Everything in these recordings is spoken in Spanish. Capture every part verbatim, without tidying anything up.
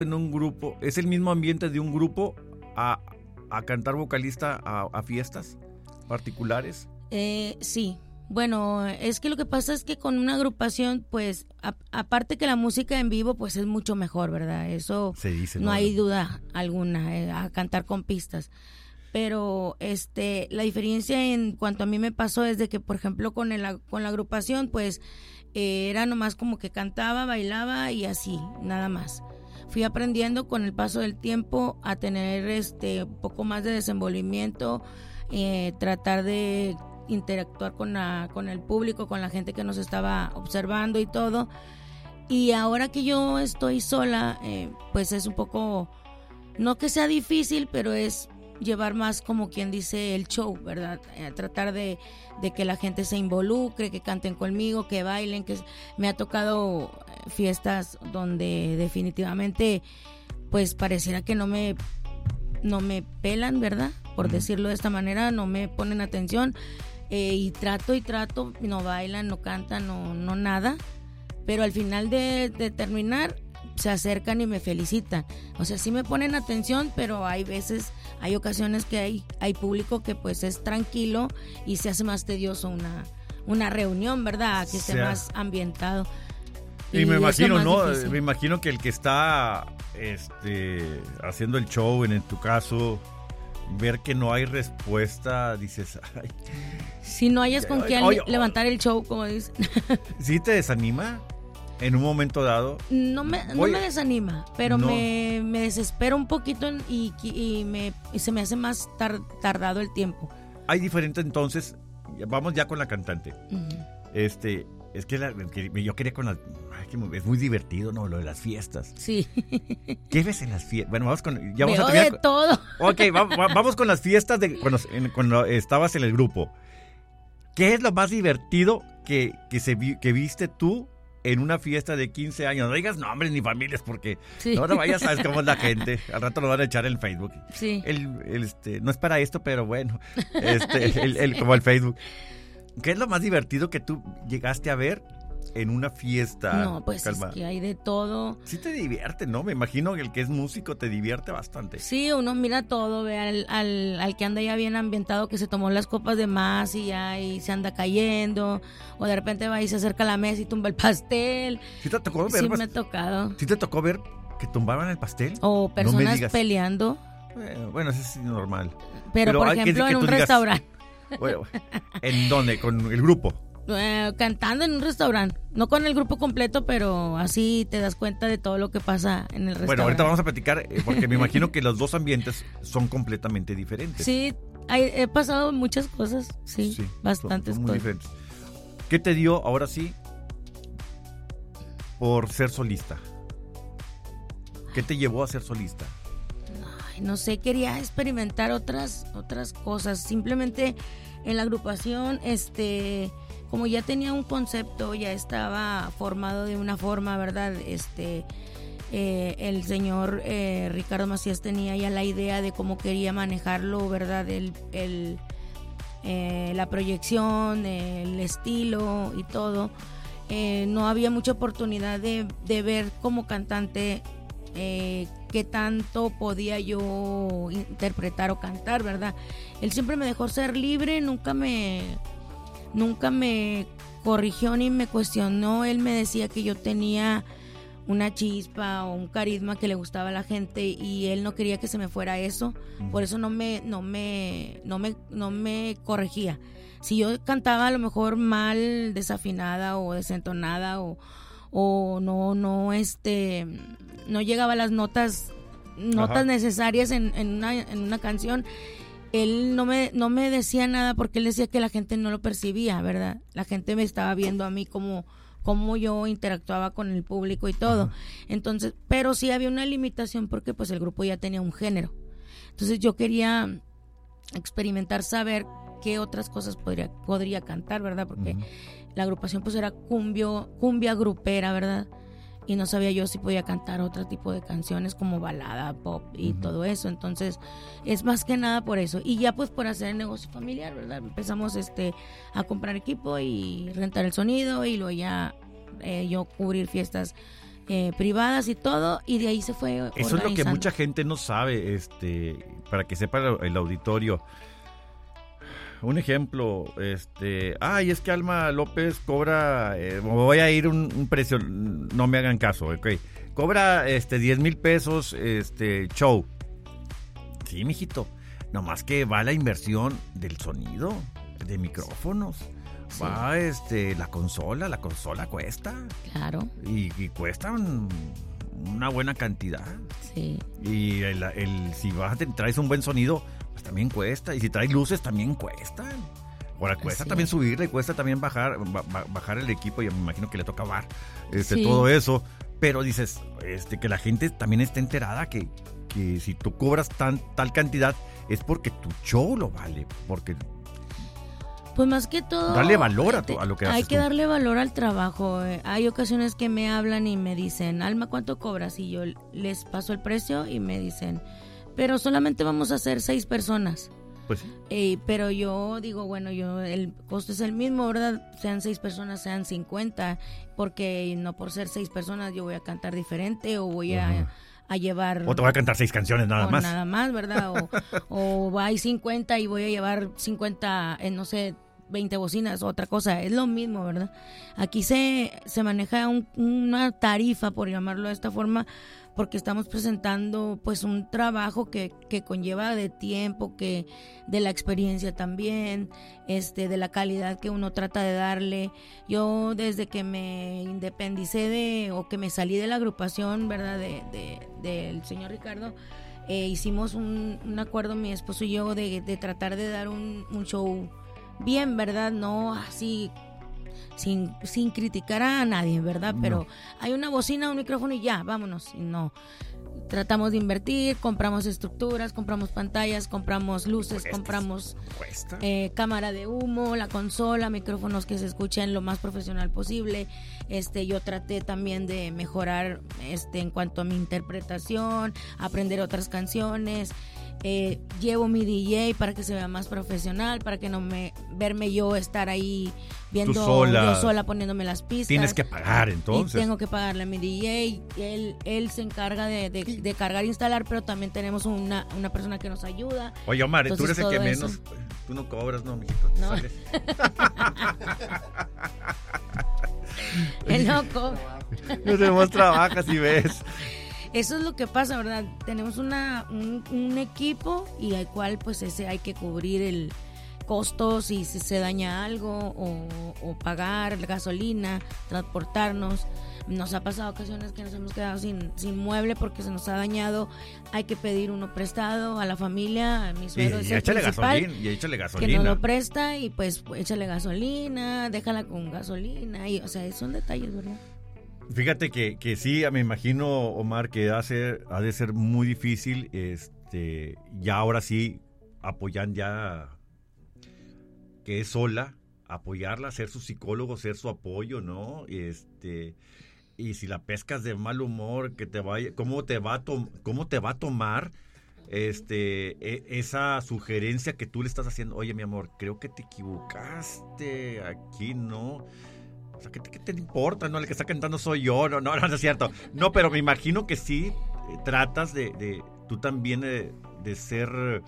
en un grupo, ¿es el mismo ambiente de un grupo a, a cantar vocalista a, a fiestas particulares? Eh, sí. Bueno, es que lo que pasa es que con una agrupación, pues, a, aparte que la música en vivo, pues es mucho mejor, ¿verdad? Eso se dice, no, no hay duda alguna, eh, a cantar con pistas. Pero este, la diferencia en cuanto a mí me pasó es de que, por ejemplo, con, el, con la agrupación, pues, eh, era nomás como que cantaba, bailaba y así, nada más. Fui aprendiendo con el paso del tiempo a tener este un poco más de desenvolvimiento, eh, tratar de interactuar con la, con el público, con la gente que nos estaba observando y todo. Y ahora que yo estoy sola, eh, pues es un poco, no que sea difícil, pero es llevar más, como quien dice, el show, ¿verdad? Eh, tratar de, de que la gente se involucre, que canten conmigo, que bailen, que me ha tocado fiestas donde definitivamente pues pareciera que no me no me pelan, ¿verdad? Por mm. decirlo de esta manera, no me ponen atención. Eh, y trato y trato, no bailan, no cantan, no, no nada, pero al final de, de terminar se acercan y me felicitan. O sea, sí me ponen atención, pero hay veces, hay ocasiones que hay, hay público que pues es tranquilo y se hace más tedioso una, una reunión, ¿verdad? Que esté o sea, más ambientado. Y, y me imagino, ¿no? Difícil. Me imagino que el que está este, haciendo el show, en, en tu caso, ver que no hay respuesta, dices, ay. Si no hayas con quién oye, levantar el show, como dicen. ¿Sí te desanima en un momento dado? No me, no me desanima, pero no. me, me desespero un poquito y, y, me, y se me hace más tar, tardado el tiempo. Hay diferente entonces, vamos ya con la cantante. Uh-huh. Este, es que, la, que yo quería con las, es muy divertido, ¿no? Lo de las fiestas. Sí. ¿Qué ves en las fiestas? Bueno, vamos con, ya vamos Veo a terminar de con, todo. Ok, vamos, vamos con las fiestas de cuando, en, cuando estabas en el grupo. ¿Qué es lo más divertido que, que, se, que viste tú en una fiesta de quince años? No digas nombres ni familias porque sí. no, no vayas, sabes cómo es la gente. Al rato lo van a echar en Facebook. Sí. El, el, este, no es para esto, pero bueno, este, el, el, como el Facebook. ¿Qué es lo más divertido que tú llegaste a ver en una fiesta? No, pues Calma. Es que hay de todo. Sí te divierte, ¿no? Me imagino que el que es músico te divierte bastante. Sí, uno mira todo, ve al, al, al que anda ya bien ambientado, que se tomó las copas de más y ya y se anda cayendo, o de repente va y se acerca a la mesa y tumba el pastel. ¿Sí te tocó ver? Sí me ha tocado. ¿Sí te tocó ver que tumbaban el pastel? O personas no peleando. Bueno, bueno, eso es normal. Pero, Pero por ejemplo, que, que en un digas, restaurante. Bueno, ¿en dónde? ¿Con el grupo? Eh, cantando en un restaurante, no con el grupo completo, pero así te das cuenta de todo lo que pasa en el restaurante. Bueno, ahorita vamos a platicar, porque me imagino que los dos ambientes son completamente diferentes. Sí, hay, he pasado muchas cosas, sí, sí bastantes son, son muy cosas. Diferentes. ¿Qué te dio, ahora sí, por ser solista? ¿Qué te llevó a ser solista? Ay, no sé, quería experimentar otras, otras cosas, simplemente en la agrupación, este... como ya tenía un concepto, ya estaba formado de una forma, ¿verdad? Este, eh, el señor eh, Ricardo Macías tenía ya la idea de cómo quería manejarlo, ¿verdad? El, el, eh, la proyección, el estilo y todo. Eh, no había mucha oportunidad de, de ver como cantante eh, qué tanto podía yo interpretar o cantar, ¿verdad? Él siempre me dejó ser libre, nunca me... Nunca me corrigió ni me cuestionó. Él me decía que yo tenía una chispa o un carisma que le gustaba a la gente y él no quería que se me fuera eso. Por eso no me, no me, no me, no me corregía. Si yo cantaba a lo mejor mal, desafinada o desentonada o, o no, no, este, no llegaba a las notas, notas Ajá. necesarias en, en una, en una canción. Él no me, no me decía nada porque él decía que la gente no lo percibía, ¿verdad? La gente me estaba viendo a mí como, como yo interactuaba con el público y todo. Ajá. Entonces, pero sí había una limitación porque pues el grupo ya tenía un género. Entonces yo quería experimentar, saber qué otras cosas podría, podría cantar, ¿verdad? Porque uh-huh. la agrupación pues era cumbio, cumbia grupera, ¿verdad? Y no sabía yo si podía cantar otro tipo de canciones como balada, pop y uh-huh. todo eso. Entonces es más que nada por eso. Y ya pues por hacer el negocio familiar, ¿verdad? Empezamos este a comprar equipo y rentar el sonido y luego ya eh, yo cubrir fiestas eh, privadas y todo, y de ahí se fue organizando. Eso es lo que mucha gente no sabe, este, para que sepa el, el auditorio. Un ejemplo, este, ay, es que Alma López cobra, eh, voy a ir un, un precio, no me hagan caso, ok, cobra este diez mil pesos este show. Sí, mijito, nomás que va la inversión del sonido, de micrófonos, sí. va este la consola, la consola cuesta. Claro. Y, y cuesta un, una buena cantidad. Sí. Y el, el si vas a traes un buen sonido, pues también cuesta. Y si traes luces, también cuestan. Ahora cuesta Así también es. subirle, cuesta también bajar ba, bajar el equipo. Y me imagino que le toca bar este, sí. todo eso. Pero dices, este, que la gente también esté enterada que, que si tú cobras tan, tal cantidad es porque tu show lo vale. Porque pues más que todo, darle valor a, tu, a lo que haces. Hay que tú. darle valor al trabajo. Hay ocasiones que me hablan y me dicen, Alma, ¿cuánto cobras? Y yo les paso el precio y me dicen, pero solamente vamos a hacer seis personas. Pues sí. Eh, pero yo digo, bueno, yo el costo es el mismo, ¿verdad? Sean seis personas, sean cincuenta, porque no por ser seis personas yo voy a cantar diferente o voy uh-huh. a... a llevar... O te voy a cantar seis canciones nada más. Nada más, ¿verdad? O, o hay cincuenta y voy a llevar cincuenta, en no sé, veinte bocinas, otra cosa. Es lo mismo, ¿verdad? Aquí se, se maneja un, una tarifa, por llamarlo de esta forma, porque estamos presentando pues un trabajo que, que conlleva de tiempo, que de la experiencia también, este, de la calidad que uno trata de darle. Yo desde que me independicé de, o que me salí de la agrupación, ¿verdad? De, de, del señor Ricardo, eh, hicimos un, un acuerdo mi esposo y yo de, de tratar de dar un, un show bien, ¿verdad? No así... Sin, sin criticar a nadie, ¿verdad? Pero no. Hay una bocina, un micrófono y ya, vámonos. Y no, tratamos de invertir, compramos estructuras, compramos pantallas, compramos luces, Cuesta. compramos eh, cámara de humo, la consola, micrófonos que se escuchen lo más profesional posible. Este, yo traté también de mejorar este, en cuanto a mi interpretación, aprender otras canciones. Eh, llevo mi D J para que se vea más profesional, para que no me verme yo estar ahí viendo sola. yo sola poniéndome las pistas. Tienes que pagar entonces. Y tengo que pagarle a mi D J. Él, él se encarga de, de, de cargar e instalar, pero también tenemos una, una persona que nos ayuda. Oye, Omar, entonces, tú eres el que eso. menos. Tú no cobras, no, mijito. Te no. sales. El loco. No tenemos trabajas y ves. Eso es lo que pasa, ¿verdad? Tenemos una un, un equipo y al cual pues ese hay que cubrir el costo si, si se daña algo o, o pagar gasolina, transportarnos. Nos ha pasado ocasiones que nos hemos quedado sin, sin mueble porque se nos ha dañado. Hay que pedir uno prestado a la familia, a mi suegro y, es y el échale principal, gasolina, y échale gasolina. que nos lo presta y pues échale gasolina, déjala con gasolina. Y, o sea, son detalles, ¿verdad? Fíjate que, que sí, me imagino, Omar, que ha, ser, ha de ser muy difícil, este, ya ahora sí, apoyan ya, que es sola, apoyarla, ser su psicólogo, ser su apoyo, ¿no? Este, y si la pescas de mal humor, que te vaya, ¿cómo te va a, to, cómo te va a tomar este, e, esa sugerencia que tú le estás haciendo? Oye, mi amor, creo que te equivocaste, aquí no... O sea, ¿qué te, ¿qué te importa? No, el que está cantando soy yo. No, no, no, no es cierto. No, pero me imagino que sí eh, tratas de, de tú también de, de ser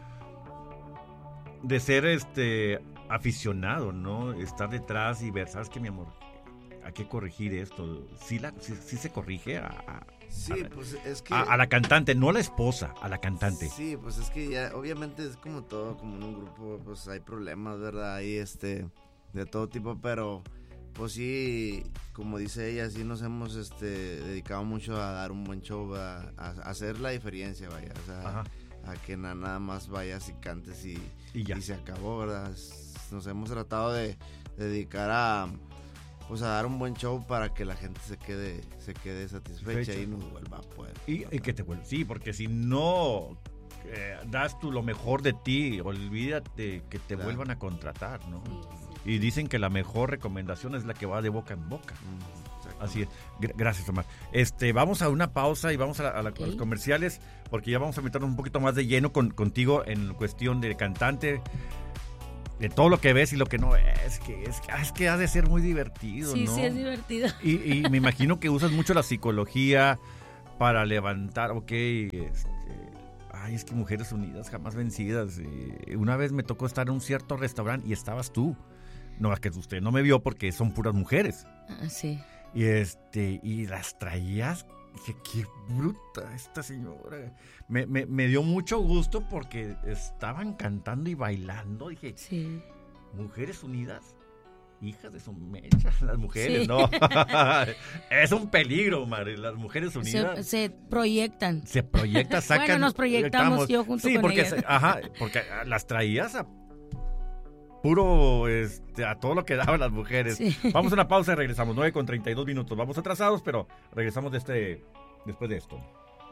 de ser este aficionado, ¿no? Estar detrás y ver, ¿sabes qué, mi amor? Hay que corregir esto. Sí, la, sí, sí se corrige a, a, sí, a, pues es que... a, a la cantante, no a la esposa, a la cantante. Sí, pues es que ya, obviamente es como todo, como en un grupo, pues hay problemas, ¿verdad? Hay este, de todo tipo, pero... Pues sí, como dice ella, sí nos hemos este, dedicado mucho a dar un buen show, a, a hacer la diferencia, vaya, o sea, Ajá. a que na, nada más vayas y cantes y, y, ya. y se acabó, ¿verdad? Nos hemos tratado de, de dedicar a, pues a dar un buen show para que la gente se quede, se quede satisfecha Fecha. y nos vuelva a poder. Y, y que te vuelva, sí, porque si no eh, das tú lo mejor de ti, olvídate que te claro. vuelvan a contratar, ¿no? Sí, sí. Y dicen que la mejor recomendación es la que va de boca en boca. Mm, Así es. Gracias, Omar. Este, vamos a una pausa y vamos a, la, a, la, okay. a los comerciales, porque ya vamos a meternos un poquito más de lleno con, contigo en cuestión de cantante. de todo lo que ves y lo que no ves, que es, es que ha de ser muy divertido, sí, ¿no? Sí, sí, es divertido. Y, y me imagino que usas mucho la psicología para levantar, ok, este, ay, es que Mujeres Unidas jamás vencidas. Eh, una vez me tocó estar en un cierto restaurante y estabas tú. No, es que usted no me vio porque son puras mujeres. Ah, sí. Y este, y las traías. Dije, qué bruta esta señora. Me, me, me dio mucho gusto porque estaban cantando y bailando. Dije, sí. Mujeres Unidas, hijas de su mecha, las mujeres, sí. ¿no? Es un peligro, Mari, las Mujeres Unidas. Se, se proyectan. Se proyectan, sacan. Bueno, nos proyectamos yo junto sí, con porque ellas. Se, ajá, porque las traías a puro, este, a todo lo que daban las mujeres. Sí. Vamos a una pausa y regresamos, nueve con treinta y dos minutos. Vamos atrasados, pero regresamos de este, después de esto.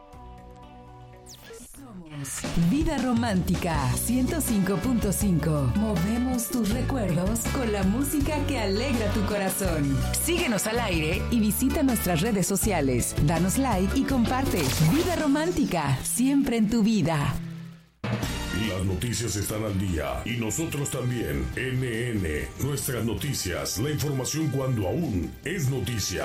Somos Vida Romántica ciento cinco punto cinco. Movemos tus recuerdos con la música que alegra tu corazón. Síguenos al aire y visita nuestras redes sociales. Danos like y comparte. Vida Romántica, siempre en tu vida. Las noticias están al día y nosotros también. N N, nuestras noticias, la información cuando aún es noticia.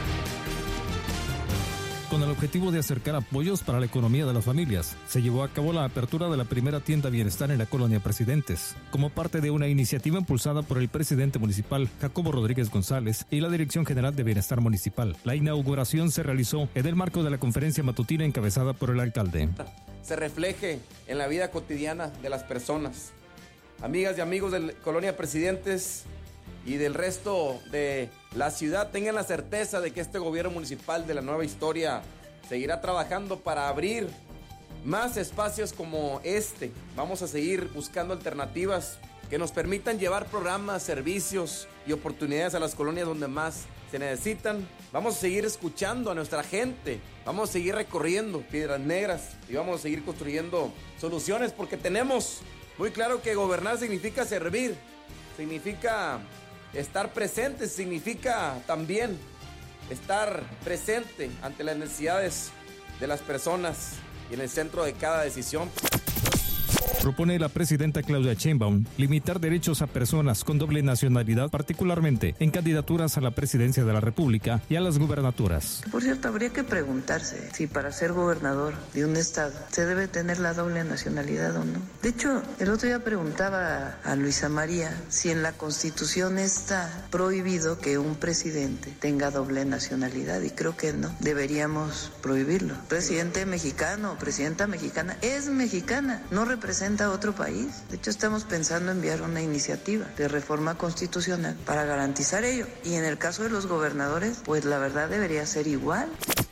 Con el objetivo de acercar apoyos para la economía de las familias, se llevó a cabo la apertura de la primera tienda Bienestar en la Colonia Presidentes, como parte de una iniciativa impulsada por el presidente municipal, Jacobo Rodríguez González, y la Dirección General de Bienestar Municipal. La inauguración se realizó en el marco de la conferencia matutina encabezada por el alcalde. Se refleje en la vida cotidiana de las personas. Amigas y amigos de la Colonia Presidentes y del resto de la ciudad, tengan la certeza de que este gobierno municipal de la nueva historia seguirá trabajando para abrir más espacios como este. Vamos a seguir buscando alternativas que nos permitan llevar programas, servicios y oportunidades a las colonias donde más se necesitan. Vamos a seguir escuchando a nuestra gente, vamos a seguir recorriendo Piedras Negras y vamos a seguir construyendo soluciones, porque tenemos muy claro que gobernar significa servir, significa estar presente, significa también estar presente ante las necesidades de las personas y en el centro de cada decisión. Propone la presidenta Claudia Sheinbaum limitar derechos a personas con doble nacionalidad, particularmente en candidaturas a la presidencia de la República y a las gubernaturas. Por cierto, habría que preguntarse si para ser gobernador de un estado se debe tener la doble nacionalidad o no. De hecho, el otro día preguntaba a Luisa María si en la Constitución está prohibido que un presidente tenga doble nacionalidad, y creo que no, deberíamos prohibirlo. Presidente mexicano o presidenta mexicana es mexicana, no representa a otro país. De hecho, estamos pensando enviar una iniciativa de reforma constitucional para garantizar ello. Y en el caso de los gobernadores, pues la verdad debería ser igual.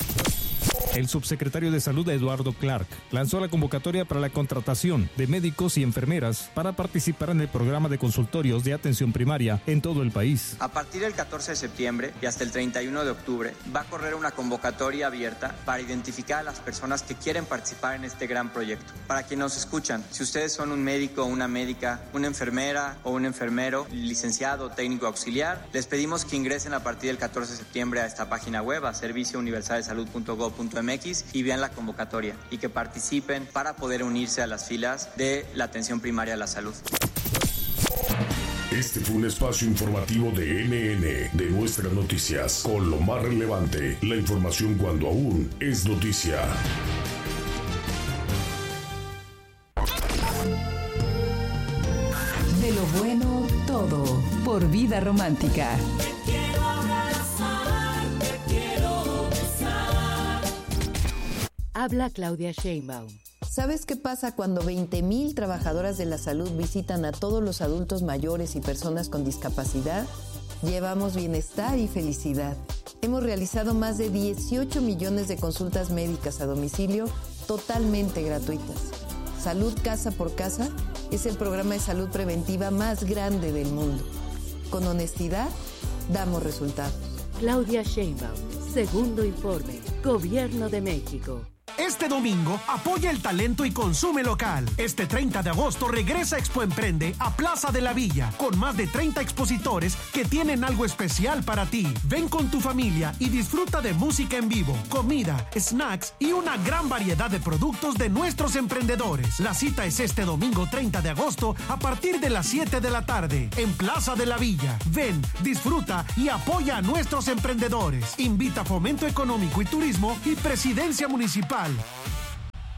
El subsecretario de Salud, Eduardo Clark, lanzó la convocatoria para la contratación de médicos y enfermeras para participar en el programa de consultorios de atención primaria en todo el país. A partir del catorce de septiembre y hasta el treinta y uno de octubre va a correr una convocatoria abierta para identificar a las personas que quieren participar en este gran proyecto. Para quienes nos escuchan, si ustedes son un médico o una médica, una enfermera o un enfermero, licenciado o técnico auxiliar, les pedimos que ingresen a partir del catorce de septiembre a esta página web, a servicio universal de salud punto gob punto m x, y vean la convocatoria y que participen para poder unirse a las filas de la atención primaria a la salud. Este fue un espacio informativo de N N, de Nuestras Noticias, con lo más relevante, la información cuando aún es noticia. De lo bueno, todo, por Vida Romántica. Habla Claudia Sheinbaum. ¿Sabes qué pasa cuando veinte mil trabajadoras de la salud visitan a todos los adultos mayores y personas con discapacidad? Llevamos bienestar y felicidad. Hemos realizado más de dieciocho millones de consultas médicas a domicilio totalmente gratuitas. Salud Casa por Casa es el programa de salud preventiva más grande del mundo. Con honestidad, damos resultados. Claudia Sheinbaum, segundo informe, Gobierno de México. Este domingo, apoya el talento y consume local. Este treinta de agosto regresa Expo Emprende a Plaza de la Villa, con más de treinta expositores que tienen algo especial para ti. Ven con tu familia y disfruta de música en vivo, comida, snacks y una gran variedad de productos de nuestros emprendedores. La cita es este domingo treinta de agosto a partir de las siete de la tarde en Plaza de la Villa. Ven, disfruta y apoya a nuestros emprendedores. Invita Fomento Económico y Turismo y Presidencia Municipal.